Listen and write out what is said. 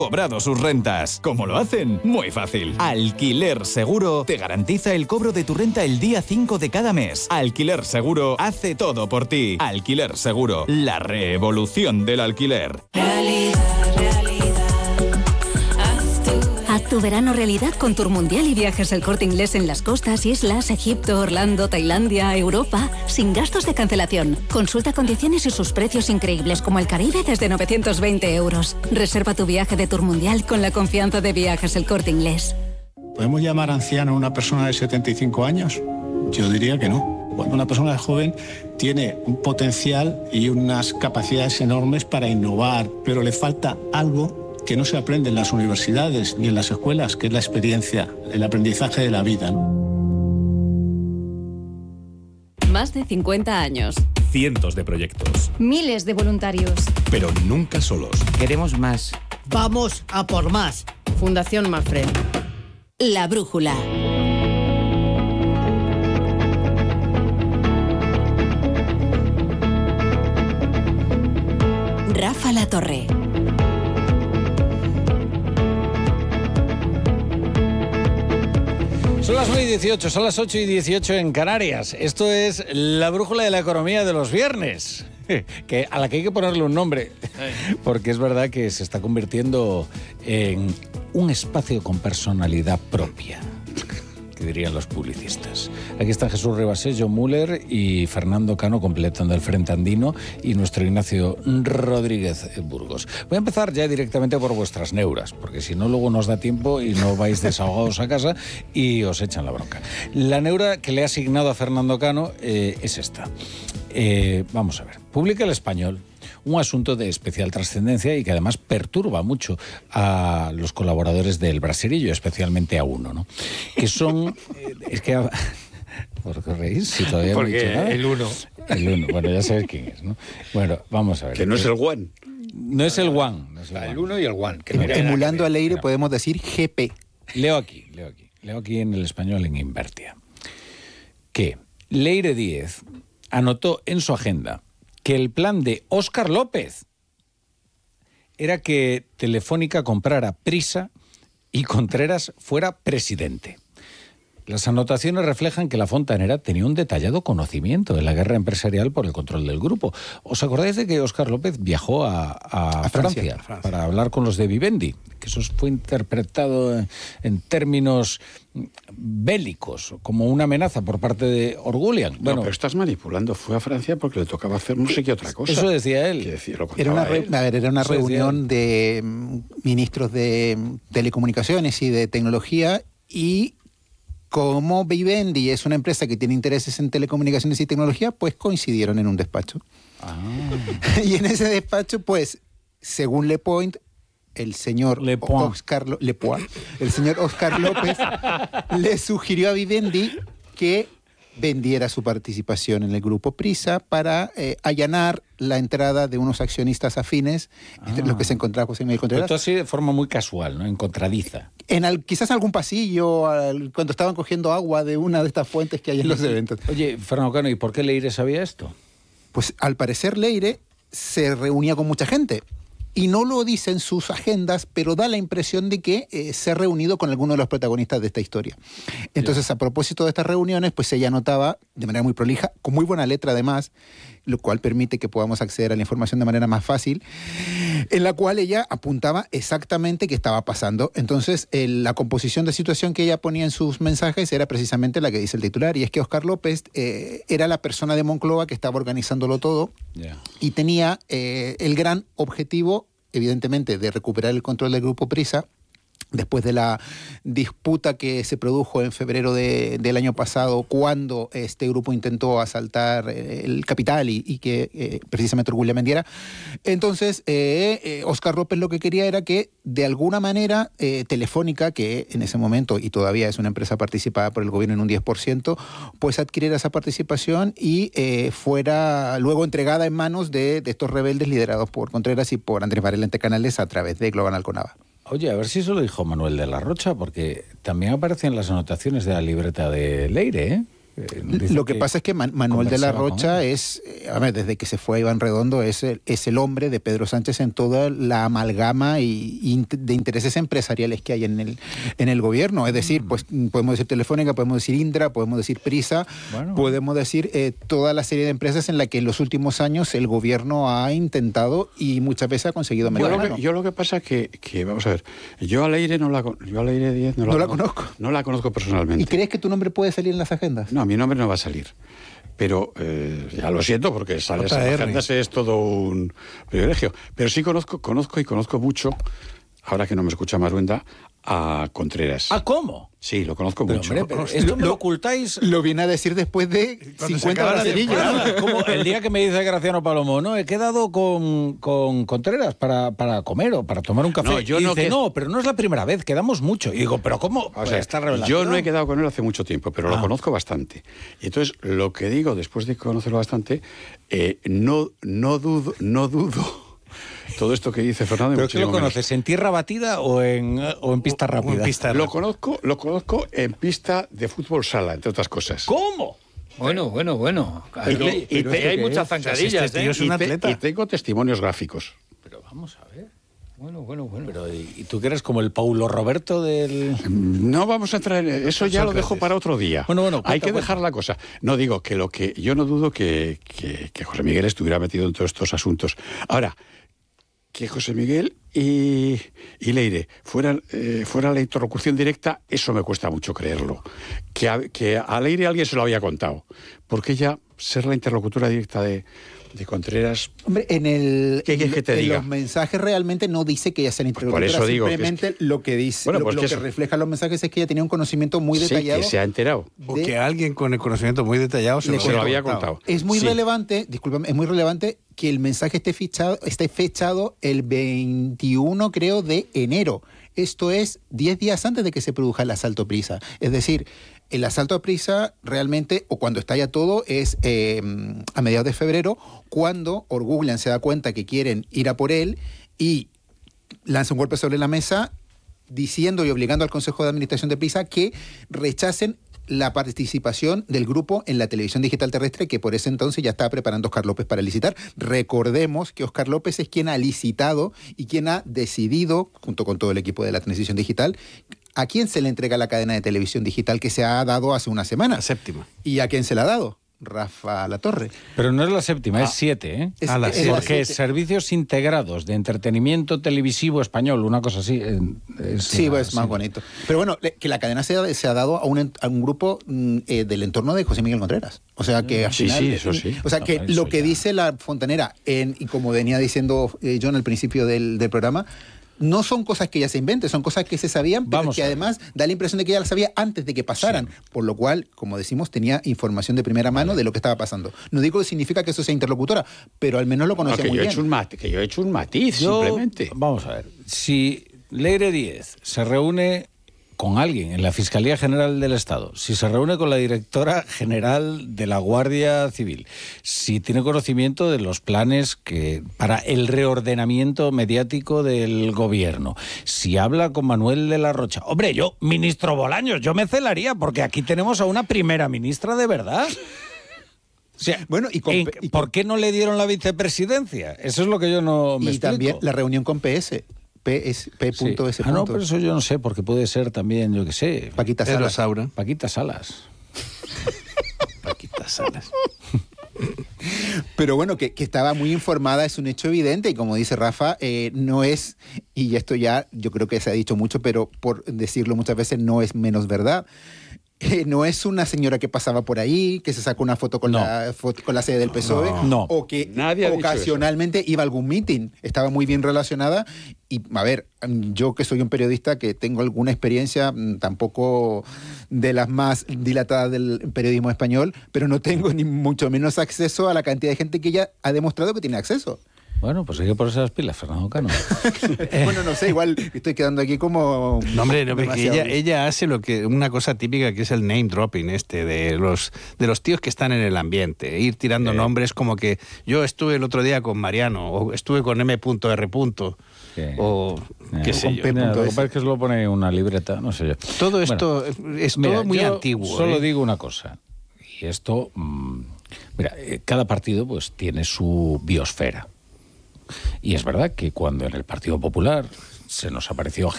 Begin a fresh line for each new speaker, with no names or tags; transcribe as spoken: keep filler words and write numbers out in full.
cobrado sus rentas. ¿Cómo lo hacen? Muy fácil. Alquiler Seguro te garantiza el cobro de tu renta el día cinco de cada mes. Alquiler Seguro hace todo por ti. Alquiler Seguro, la revolución del alquiler.
Realidad, realidad. Haz tu...
Haz tu verano realidad con Tour Mundial y Viajes El Corte Inglés en las costas, islas, Egipto, Orlando, Tailandia, Europa, sin gastos de cancelación. Consulta condiciones y sus precios increíbles como el Caribe desde novecientos veinte euros. Reserva tu viaje de Tour Mundial con la confianza de Viajes El Corte Inglés.
¿Podemos llamar anciano a una persona de setenta y cinco años? Yo diría que no. Cuando una persona joven tiene un potencial y unas capacidades enormes para innovar, pero le falta algo que no se aprende en las universidades ni en las escuelas, que es la experiencia, el aprendizaje de la vida, ¿no?
Más de cincuenta años.
Cientos de proyectos.
Miles de voluntarios.
Pero nunca solos.
Queremos más.
Vamos a por más.
Fundación Mafre.
La Brújula. Rafa La Torre.
Son las nueve y dieciocho, son las ocho y dieciocho en Canarias. Esto es la brújula de la economía de los viernes, que a la que hay que ponerle un nombre, porque es verdad que se está convirtiendo en un espacio con personalidad propia, que dirían los publicistas. Aquí están Jesús Ribasés, John Muller y Fernando Cano completando el Frente Andino y nuestro Ignacio Rodríguez Burgos. Voy a empezar ya directamente por vuestras neuras, porque si no luego nos da tiempo y no vais desahogados a casa y os echan la bronca. La neura que le he asignado a Fernando Cano eh, es esta. Eh, vamos a ver. Publica El Español un asunto de especial trascendencia y que además perturba mucho a los colaboradores del Braserillo, especialmente a uno, ¿no? Que son... Es que... ¿Por qué reís? Si todavía
Porque
no he dicho nada.
el uno.
El uno, bueno, ya sabes quién es, ¿no? Bueno, vamos a ver.
Que no es el One.
No es el One. No es el,
el
one.
uno y el One. Que
Em,
no
emulando al aire
Mira.
podemos decir G P.
Leo aquí, leo aquí. Leo aquí en El Español en Invertia. Que Leire Díez anotó en su agenda que el plan de Óscar López era que Telefónica comprara Prisa y Contreras fuera presidente. Las anotaciones reflejan que la Fontanera tenía un detallado conocimiento de la guerra empresarial por el control del grupo. ¿Os acordáis de que Óscar López viajó a, a, a Francia, Francia, Francia para hablar con los de Vivendi? Que eso fue interpretado en, en términos bélicos, como una amenaza por parte de Orgulian.
No,
bueno,
pero estás manipulando. Fue a Francia porque le tocaba hacer no sé qué otra cosa.
Eso decía él.
Decir,
Era una, re- a ver, era una
Eso
reunión de mm, ministros de mm, telecomunicaciones y de tecnología, y como Vivendi es una empresa que tiene intereses en telecomunicaciones y tecnología, pues coincidieron en un despacho.
Ah.
Y en ese despacho, pues, según Le Point, el señor
Le Point.
Oscar, Lo- Le Point, el señor Óscar López le sugirió a Vivendi que vendiera su participación en el grupo Prisa para eh, allanar la entrada de unos accionistas afines, ah. entre los que se encontraba José Miguel Contreras.
Pero esto así de forma muy casual, ¿no? Encontradiza.
En al, quizás algún pasillo, al, cuando estaban cogiendo agua de una de estas fuentes que hay en los eventos.
Oye, Fernando Cano, ¿y por qué Leire sabía esto?
Pues al parecer Leire se reunía con mucha gente. Y no lo dice en sus agendas, pero da la impresión de que eh, se ha reunido con alguno de los protagonistas de esta historia. Entonces, a propósito de estas reuniones, pues ella anotaba de manera muy prolija, con muy buena letra además, lo cual permite que podamos acceder a la información de manera más fácil, en la cual ella apuntaba exactamente qué estaba pasando. Entonces, eh, la composición de situación que ella ponía en sus mensajes era precisamente la que dice el titular, y es que Óscar López eh, era la persona de Moncloa que estaba organizándolo todo, yeah. y tenía eh, el gran objetivo, evidentemente, de recuperar el control del grupo Prisa, después de la disputa que se produjo en febrero de, del año pasado, cuando este grupo intentó asaltar el capital y, y que eh, precisamente Orgullo vendiera. Entonces, eh, eh, Óscar López lo que quería era que, de alguna manera, eh, Telefónica, que en ese momento, y todavía es una empresa participada por el gobierno en un diez por ciento, pues adquiriera esa participación y eh, fuera luego entregada en manos de, de estos rebeldes liderados por Contreras y por Andrés Varela Ente Canales a través de Global Alconava.
Oye, a ver si eso lo dijo Manuel de la Rocha, porque también aparecen las anotaciones de la libreta de Leire, ¿eh?
Lo que, que pasa es que Man- Manuel de la Rocha es, eh, a ver, desde que se fue a Iván Redondo, es el, es el hombre de Pedro Sánchez en toda la amalgama y, y de intereses empresariales que hay en el, en el gobierno. Es decir, pues podemos decir Telefónica, podemos decir Indra, podemos decir Prisa, bueno. podemos decir eh, toda la serie de empresas en la que en los últimos años el gobierno ha intentado y muchas veces ha conseguido mejorar.
Yo lo que, yo lo que pasa es que, que, vamos a ver, yo a Leire no la, yo a Leire Díez no,
no
la,
la conozco.
No la conozco personalmente.
¿Y crees que tu nombre puede salir en las agendas?
No, mi nombre no va a salir. Pero eh, ya lo siento porque sale en las agendas es todo un privilegio. Pero sí conozco, conozco y conozco mucho, ahora que no me escucha Maruenda, a Contreras.
¿Ah, cómo?
Sí, lo conozco
pero,
mucho.
Hombre, pero esto me lo ocultáis.
Lo viene a decir después de cincuenta bracerillos.
Como el día que me dice Graciano Palomo, no, he quedado con, con Contreras para, para comer o para tomar un café.
No, yo
y
no
dice,
que...
no, pero no es la primera vez, quedamos mucho. Y digo, ¿pero cómo?
O sea, esta revelación. Yo no he quedado con él hace mucho tiempo, pero ah. lo conozco bastante. Y entonces, lo que digo, después de conocerlo bastante, eh, no, no dudo, no dudo. Todo esto que dice Fernando...
¿Pero qué lo conoces? ¿En tierra batida o en, o en pista rápida?
En pista lo, conozco, lo conozco en pista de fútbol sala, entre otras cosas.
¿Cómo?
Bueno, bueno, bueno.
Y, te, y te,
hay muchas zancadillas,
este
¿eh?
Es un atleta. Y, te, y tengo testimonios gráficos.
Pero vamos a ver...
Bueno, bueno, bueno.
Pero, ¿y tú que eres como el Paulo Roberto del...?
No vamos a entrar en eso, ya lo dejo para otro día.
Bueno, bueno.
Hay que dejar la cosa. No, digo que lo que... Yo no dudo que, que, que José Miguel estuviera metido en todos estos asuntos. Ahora, que José Miguel y, y Leire fueran, eh, fuera la interlocución directa, eso me cuesta mucho creerlo. Que a, que a Leire alguien se lo había contado. Porque ella, ser la interlocutora directa de... de Contreras.
Hombre, en el
¿Qué quieres que te
en
diga?
los mensajes realmente no dice que ella sea interlocutora.
Pues por eso digo
simplemente
que es que...
lo que dice,
bueno,
lo,
pues
lo
que,
que
eso...
refleja los mensajes es que ella tenía un conocimiento muy
sí,
detallado.
Que se ha enterado.
O que alguien con el conocimiento muy detallado se,
Le
lo,
se lo había contado.
Es muy
sí.
relevante, discúlpame, es muy relevante que el mensaje esté fichado, esté fechado el veintiuno, creo, de enero. Esto es diez días antes de que se produzca el asalto Prisa. Es decir, el asalto a Prisa realmente, o cuando estalla todo, es eh, a mediados de febrero, cuando Orgullan se da cuenta que quieren ir a por él y lanza un golpe sobre la mesa diciendo y obligando al Consejo de Administración de Prisa que rechacen la participación del grupo en la televisión digital terrestre, que por ese entonces ya estaba preparando Óscar López para licitar. Recordemos que Óscar López es quien ha licitado y quien ha decidido, junto con todo el equipo de la transición digital, a quién se le entrega la cadena de televisión digital que se ha dado hace una semana.
La séptima.
¿Y a quién se la ha dado? Rafa Latorre.
Pero no es la séptima, ah, es siete, ¿eh?
Es,
a la
es
siete.
la
Porque
siete.
es servicios integrados de entretenimiento televisivo español, una cosa así. Es
sí,
la,
pues es más
sí.
bonito. Pero bueno, que la cadena se ha, se ha dado a un, a un grupo eh, del entorno de José Miguel Contreras. O sea que al
sí,
final,
sí, eso sí.
O sea que
no,
lo que
ya.
dice la Fontanera, en, y como venía diciendo eh, John al principio del, del programa, no son cosas que ella se invente, son cosas que se sabían, pero
Vamos
que además da la impresión de que ella las sabía antes de que pasaran, sí. Por lo cual, como decimos, tenía información de primera mano de lo que estaba pasando. No digo que significa que eso sea interlocutora, pero al menos lo conocía
no, que
muy
yo
bien.
He hecho un matiz, que yo he hecho un matiz,
yo,
simplemente.
Vamos a ver, si Leire Díez se reúne con alguien en la Fiscalía General del Estado, si se reúne con la directora general de la Guardia Civil, si tiene conocimiento de los planes que para el reordenamiento mediático del gobierno, si habla con Manuel de la Rocha, hombre, yo, ministro Bolaños, yo me celaría, porque aquí tenemos a una primera ministra de verdad. O sea,
bueno, y con,
¿en,
y con,
¿por qué no le dieron la vicepresidencia? Eso es lo que yo no me
Y
explico.
también la reunión con P S. P S, P.
Sí.
S.
Ah, no, pero eso yo no sé, porque puede ser también, yo qué sé.
Paquita Salas.
Saura.
Paquita Salas.
Paquita Salas.
Pero bueno, que, que estaba muy informada es un hecho evidente y como dice Rafa, eh, no es, y esto ya yo creo que se ha dicho mucho, pero por decirlo muchas veces no es menos verdad. Eh, no es una señora que pasaba por ahí, que se sacó una foto con,
no.
la, foto, con la sede del P S O E,
no, no.
o que
Nadie ha
ocasionalmente iba a algún meeting. Estaba muy bien relacionada y, a ver, yo que soy un periodista que tengo alguna experiencia, tampoco de las más dilatadas del periodismo español, pero no tengo ni mucho menos acceso a la cantidad de gente que ella ha demostrado que tiene acceso.
Bueno, pues hay que ponerse las pilas, Fernando Cano.
Bueno, no sé, igual estoy quedando aquí como...
No, hombre, no, porque ella, ella hace lo que una cosa típica que es el name dropping este, de los, de los tíos que están en el ambiente, ir tirando eh. nombres como que yo estuve el otro día con Mariano, o estuve con M R.
¿Qué?
O
eh,
qué sé yo.
Mira, lo que pasa es que se lo pone una libreta, no sé yo.
Todo esto
bueno,
es
mira,
todo muy
yo
antiguo.
Solo
¿eh?
digo una cosa. y esto, mmm, mira, cada partido pues tiene su biosfera. Y es verdad que cuando en el Partido Popular se nos apareció gente